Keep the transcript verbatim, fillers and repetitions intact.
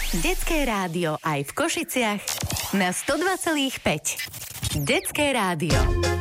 Detské rádio aj v Košiciach na sto dva celá päť. Detské rádio.